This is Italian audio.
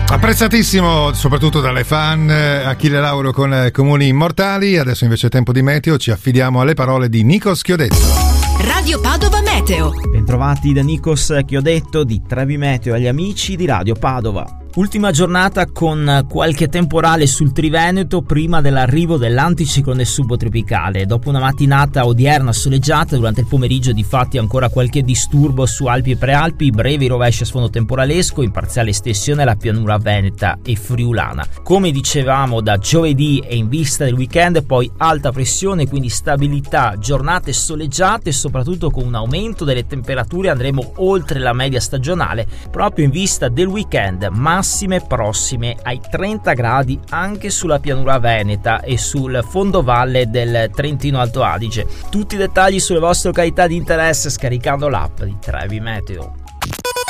Apprezzatissimo soprattutto dalle fan, Achille Lauro con Comuni Immortali. Adesso invece è tempo di meteo, ci affidiamo alle parole di Nikos Chiodetto. Radio Padova Meteo. Bentrovati da Nikos Chiodetto di Trevi Meteo agli amici di Radio Padova. Ultima giornata con qualche temporale sul Triveneto prima dell'arrivo dell'anticiclone subtropicale. Dopo una mattinata odierna soleggiata, durante il pomeriggio difatti ancora qualche disturbo su Alpi e Prealpi, brevi rovesci a sfondo temporalesco, in parziale estensione alla pianura veneta e friulana. Come dicevamo da giovedì e in vista del weekend, poi alta pressione, quindi stabilità, giornate soleggiate e soprattutto con un aumento delle temperature. Andremo oltre la media stagionale proprio in vista del weekend, massime prossime ai 30 gradi anche sulla pianura veneta e sul fondovalle del Trentino Alto Adige. Tutti i dettagli sulle vostre località di interesse scaricando l'app di Trevi Meteo.